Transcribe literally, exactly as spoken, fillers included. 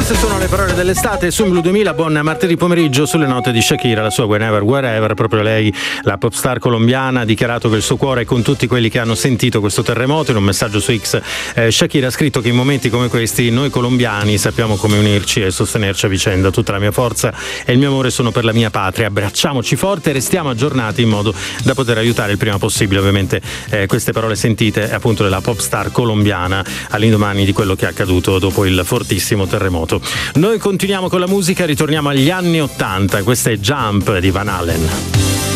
Queste sono le parole dell'estate su Blu duemila. Buon martedì pomeriggio sulle note di Shakira, la sua Whenever Wherever. Proprio lei, la pop star colombiana, ha dichiarato che il suo cuore è con tutti quelli che hanno sentito questo terremoto. In un messaggio su X, eh, Shakira ha scritto che in momenti come questi noi colombiani sappiamo come unirci e sostenerci a vicenda. Tutta la mia forza e il mio amore sono per la mia patria. Abbracciamoci forte e restiamo aggiornati in modo da poter aiutare il prima possibile. Ovviamente eh, queste parole sentite appunto della pop star colombiana all'indomani di quello che è accaduto dopo il fortissimo terremoto. Noi continuiamo con la musica, ritorniamo agli anni ottanta. Questa è Jump di Van Halen.